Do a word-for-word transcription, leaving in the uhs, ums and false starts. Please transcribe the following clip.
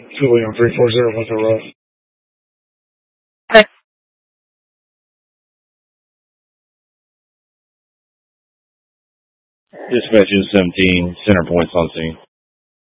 two William three four zero Hunter Road. Dispatch seventeen, center points on scene.